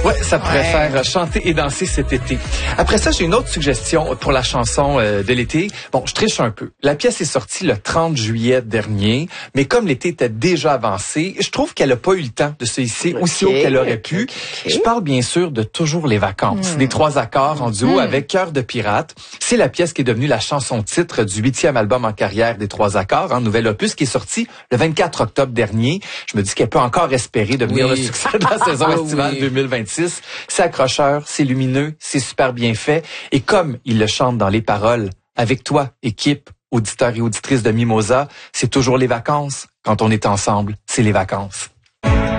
Ouais, ça pourrait faire chanter et danser cet été. Après ça, j'ai une autre suggestion pour la chanson de l'été. Bon, je triche un peu. La pièce est sortie le 30 juillet dernier, mais comme l'été était déjà avancé, je trouve qu'elle a pas eu le temps de se hisser aussi haut qu'elle aurait pu. Je parle bien sûr de Toujours les vacances, des 3 accords en duo avec Cœur de pirate. C'est la pièce qui est devenue la chanson titre du 8e album en carrière des 3 accords, nouvel opus qui est sorti le 24 octobre dernier. Je me dis qu'elle peut encore espérer devenir le succès de la saison estivale 2026. C'est accrocheur, c'est lumineux, c'est super bien fait. Et comme il le chante dans les paroles, avec toi, équipe, auditeurs et auditrices de Mimosa, c'est toujours les vacances. Quand on est ensemble, c'est les vacances.